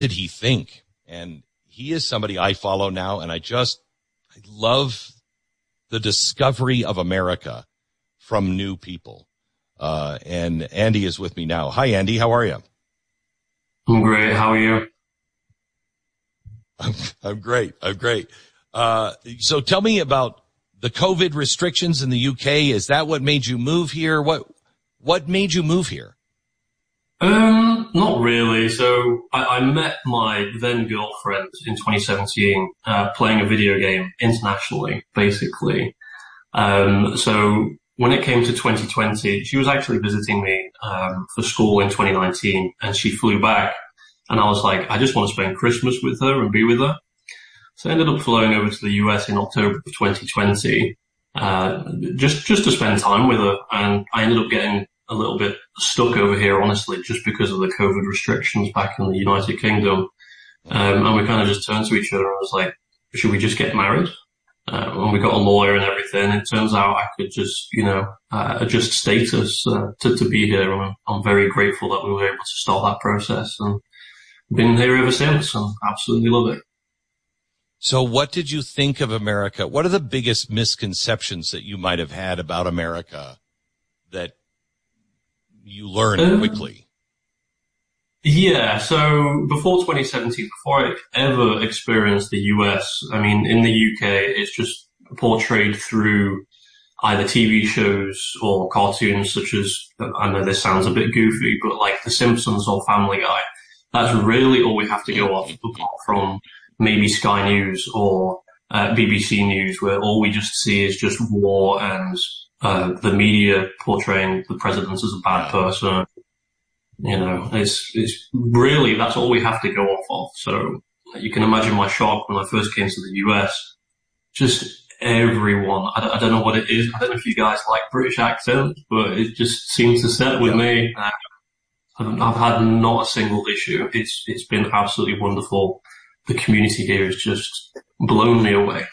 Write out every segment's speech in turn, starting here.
did he think? And he is somebody I follow now, and I love the discovery of America from new people. And Andy is with me now. Hi, Andy. How are you? I'm great. How are you? I'm great. So tell me about the COVID restrictions in the UK. Is that what made you move here? What made you move here? Not really. So I met my then girlfriend in 2017, playing a video game internationally, basically. So when it came to 2020, she was actually visiting me, for school in 2019, and she flew back, and I was like, I just want to spend Christmas with her and be with her. So I ended up flying over to the US in October of 2020, just to spend time with her, and I ended up getting a little bit stuck over here, honestly, just because of the COVID restrictions back in the United Kingdom. And we kind of just turned to each other and was like, should we just get married? And we got a lawyer and everything. It turns out I could just, adjust status, to be here. And I'm very grateful that we were able to start that process, and been here ever since, and absolutely love it. So what did you think of America? What are the biggest misconceptions that you might have had about America that you learned quickly? Yeah, so before 2017, before I ever experienced the US, I mean, in the UK, it's just portrayed through either TV shows or cartoons such as, I know this sounds a bit goofy, but like The Simpsons or Family Guy. That's really all we have to go off, apart from maybe Sky News or BBC News, where all we just see is just war and the media portraying the president as a bad person. It's really, that's all we have to go off of. So you can imagine my shock when I first came to the US. Just everyone, I don't know what it is. I don't know if you guys like British accents, but it just seems to set with me. I've had not a single issue. It's been absolutely wonderful. The community here has just blown me away.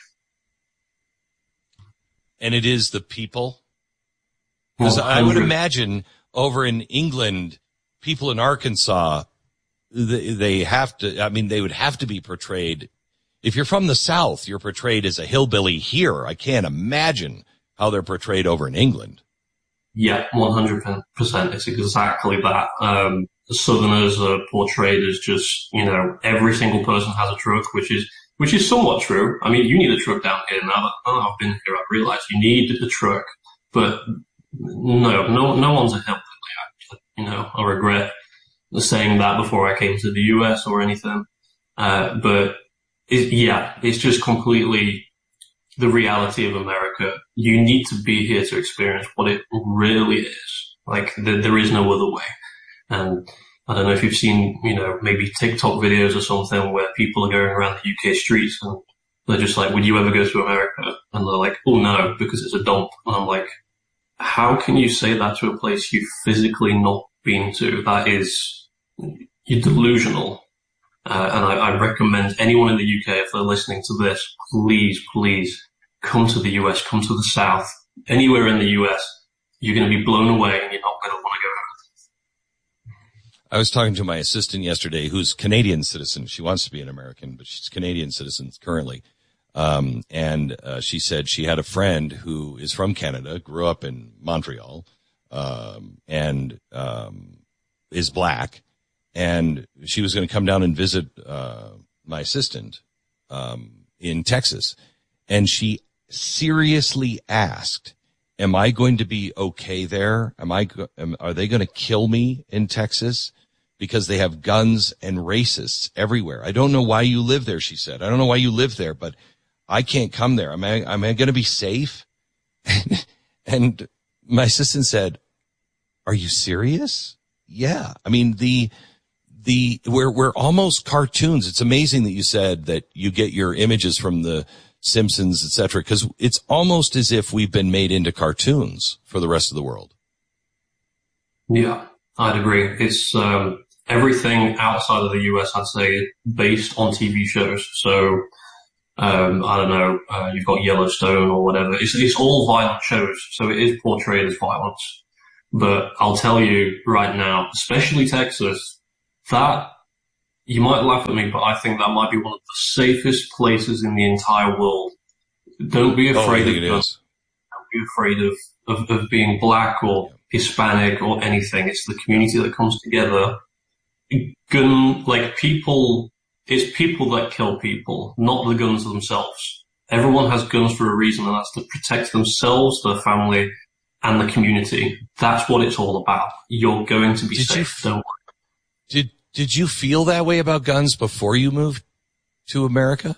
And it is the people? Because I would imagine over in England, people in Arkansas, they would have to be portrayed. If you're from the South, you're portrayed as a hillbilly here. I can't imagine how they're portrayed over in England. Yeah, 100%. It's exactly that. The Southerners are portrayed as just, every single person has a truck, which is somewhat true. I mean, you need a truck down here now that I've been here. I've realized you need a truck, but no one's a hillbilly. I regret saying that before I came to the US or anything. But it's just completely the reality of America. You need to be here to experience what it really is. Like, there is no other way. And I don't know if you've seen, maybe TikTok videos or something where people are going around the UK streets and they're just like, would you ever go to America? And they're like, oh no, because it's a dump. And I'm like, how can you say that to a place you've physically not been to? You're delusional. And I recommend anyone in the UK, if they're listening to this, please come to the US, come to the South, anywhere in the US. You're going to be blown away and you're not going to want to go home. I was talking to my assistant yesterday, who's Canadian citizen. She wants to be an American, but she's Canadian citizen currently. And she said she had a friend who is from Canada, grew up in Montreal, and is black. And she was going to come down and visit my assistant in Texas. And she seriously asked, am I going to be okay there? Are they going to kill me in Texas? Because they have guns and racists everywhere. I don't know why you live there, she said. I don't know why you live there, but I can't come there. Am I going to be safe? And my assistant said, are you serious? Yeah. I mean, we're almost cartoons. It's amazing that you said that you get your images from the Simpsons, etc., because it's almost as if we've been made into cartoons for the rest of the world. Yeah, I'd agree. It's everything outside of the US, I'd say, based on TV shows. So I don't know, you've got Yellowstone or whatever. It's all violent shows, so it is portrayed as violence. But I'll tell you right now, especially Texas, that you might laugh at me, but I think that might be one of the safest places in the entire world. Don't be afraid of guns. Don't be afraid of being black or Hispanic or anything. It's the community that comes together. It's people that kill people, not the guns themselves. Everyone has guns for a reason, and that's to protect themselves, their family, and the community. That's what it's all about. You're going to be safe. Don't worry. Did you feel that way about guns before you moved to America?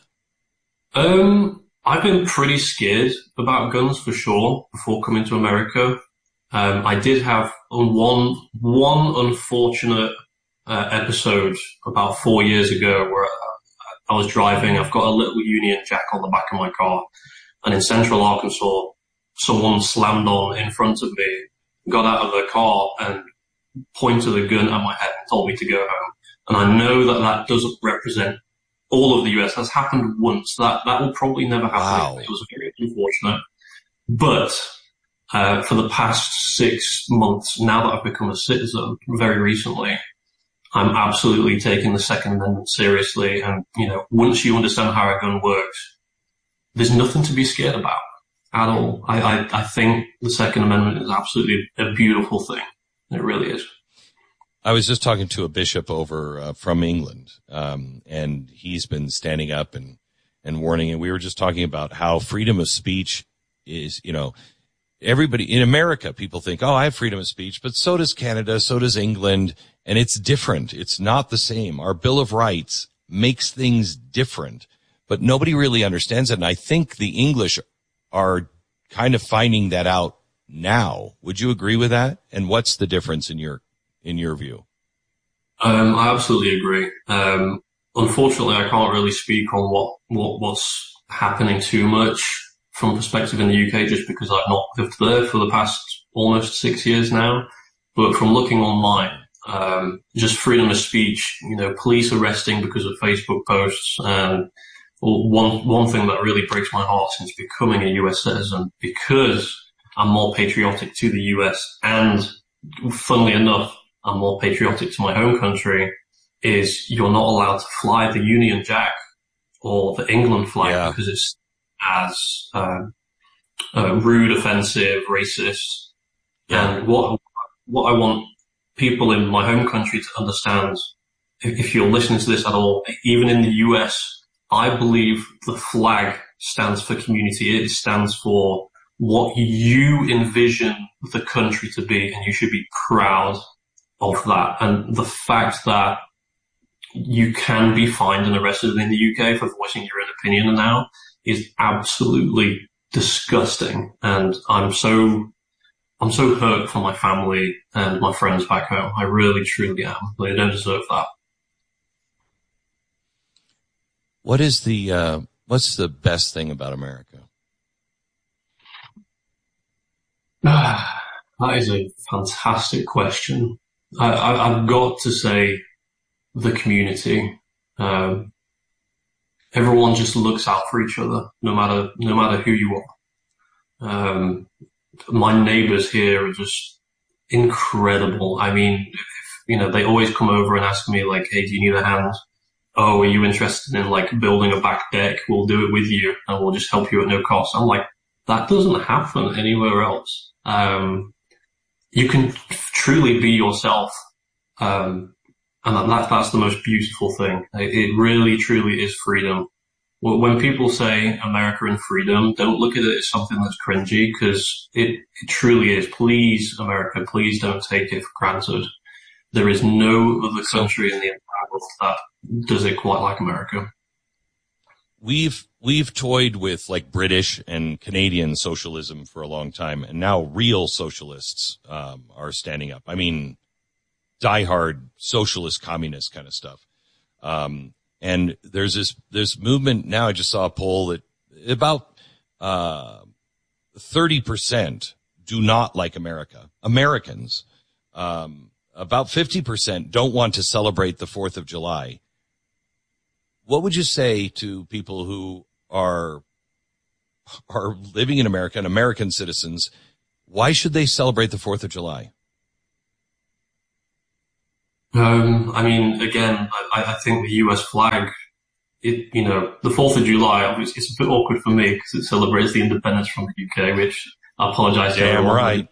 I've been pretty scared about guns for sure before coming to America. I did have one unfortunate episode about 4 years ago where I was driving. I've got a little Union Jack on the back of my car, and in Central Arkansas, someone slammed on in front of me, got out of their car, and pointed a gun at my head and told me to go home. And I know that doesn't represent all of the US. That's happened once. That will probably never happen. Wow. It was very unfortunate. But for the past 6 months, now that I've become a citizen very recently, I'm absolutely taking the Second Amendment seriously. And, once you understand how a gun works, there's nothing to be scared about at all. I think the Second Amendment is absolutely a beautiful thing. It really is. I was just talking to a bishop over from England, and he's been standing up and warning. And we were just talking about how freedom of speech is, everybody in America, people think, oh, I have freedom of speech, but so does Canada, so does England, and it's different. It's not the same. Our Bill of Rights makes things different, but nobody really understands it. And I think the English are kind of finding that out now. Would you agree with that? And what's the difference in your view? I absolutely agree. Unfortunately, I can't really speak on what's happening too much from perspective in the UK, just because I've not lived there for the past almost 6 years now. But from looking online, just freedom of speech, police arresting because of Facebook posts, and one thing that really breaks my heart since becoming a US citizen, because I'm more patriotic to the US, and funnily enough, I'm more patriotic to my home country, is you're not allowed to fly the Union Jack or the England flag because it's as rude, offensive, racist. Yeah. And what I want people in my home country to understand, if you're listening to this at all, even in the US, I believe the flag stands for community. It stands for what you envision the country to be, and you should be proud of that. And the fact that you can be fined and arrested in the UK for voicing your own opinion now is absolutely disgusting. And I'm so hurt for my family and my friends back home. I really, truly am. They don't deserve that. What's the best thing about America? That is a fantastic question. I've got to say the community. Everyone just looks out for each other, no matter who you are. My neighbors here are just incredible. I mean, they always come over and ask me, like, hey, do you need a hand? Oh, are you interested in building a back deck? We'll do it with you and we'll just help you at no cost. I'm like, that doesn't happen anywhere else. You can truly be yourself. And that's the most beautiful thing. It really, truly is freedom. When people say America and freedom, don't look at it as something that's cringy, because it truly is. Please, America, please don't take it for granted. There is no other country in the entire world that does it quite like America. We've toyed with British and Canadian socialism for a long time, and now real socialists are standing up. I mean, diehard socialist, communist kind of stuff. And there's this movement now. I just saw a poll that about 30% do not like America. Americans. About 50% don't want to celebrate the 4th of July. What would you say to people who are living in America and American citizens? Why should they celebrate the 4th of July? I mean, again, I think the US flag, the 4th of July, obviously, it's a bit awkward for me because it celebrates the independence from the UK, which I apologize to Damn everyone. right.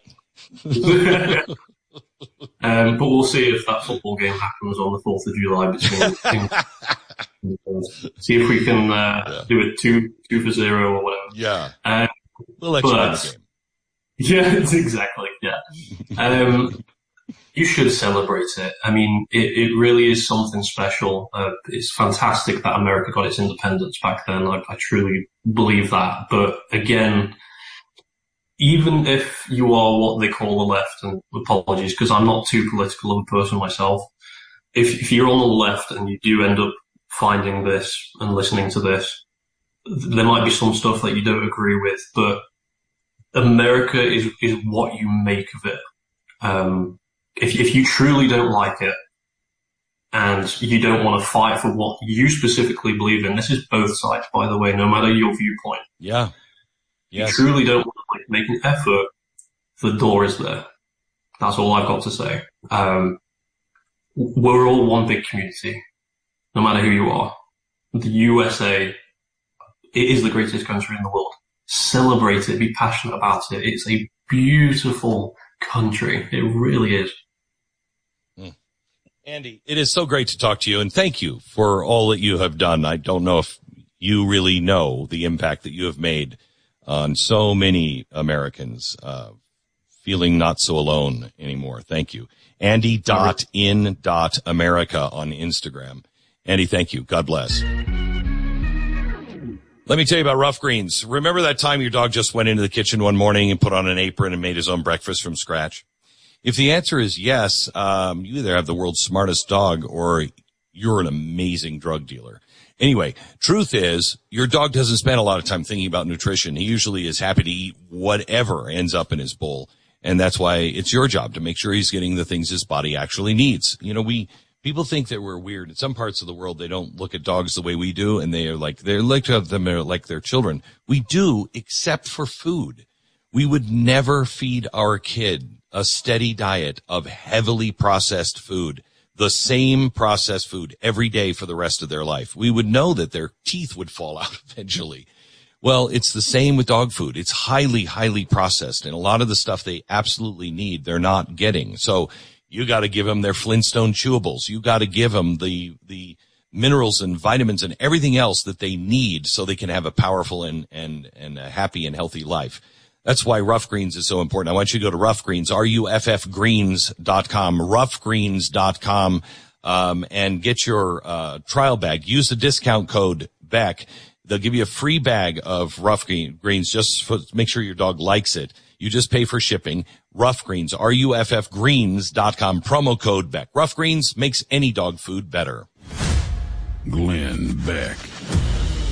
But we'll see if that football game happens on the 4th of July between see if we can do it 2-0 or whatever. Yeah. We'll let you win the game. Yeah, exactly. Yeah. You should celebrate it. I mean, it really is something special. It's fantastic that America got its independence back then. I truly believe that. But again, even if you are what they call the left, and apologies because I'm not too political of a person myself, if you're on the left and you do end up finding this and listening to this, there might be some stuff that you don't agree with, but America is what you make of it. If you truly don't like it and you don't want to fight for what you specifically believe in, this is both sides, by the way, no matter your viewpoint. Yeah. Yes. You truly don't want to make an effort, the door is there. That's all I've got to say. We're all one big community, no matter who you are. The USA, it is the greatest country in the world. Celebrate it, be passionate about it. It's a beautiful country. It really is. Andy, it is so great to talk to you, and thank you for all that you have done. I don't know if you really know the impact that you have made on so many Americans feeling not so alone anymore. Thank you. Andy.in.America on Instagram. Andy, thank you. God bless. Let me tell you about Rough Greens. Remember that time your dog just went into the kitchen one morning and put on an apron and made his own breakfast from scratch? If the answer is yes, you either have the world's smartest dog or you're an amazing drug dealer. Anyway, truth is, your dog doesn't spend a lot of time thinking about nutrition. He usually is happy to eat whatever ends up in his bowl. And that's why it's your job to make sure he's getting the things his body actually needs. You know, people think that we're weird. In some parts of the world, they don't look at dogs the way we do, and they like to have them like their children. We do, except for food. We would never feed our kid a steady diet of heavily processed food, the same processed food every day for the rest of their life. We would know that their teeth would fall out eventually. Well, it's the same with dog food. It's highly, highly processed, and a lot of the stuff they absolutely need, they're not getting. So you got to give them their Flintstone chewables. You got to give them the minerals and vitamins and everything else that they need so they can have a powerful and a happy and healthy life. That's why Rough Greens is so important. I want you to go to Rough Greens, ruffgreens.com, ruffgreens.com, and get your trial bag. Use the discount code BECK. They'll give you a free bag of Rough Greens just to make sure your dog likes it. You just pay for shipping. Rough Greens, ruffgreens.com, promo code BECK. Rough Greens makes any dog food better. Glenn Beck.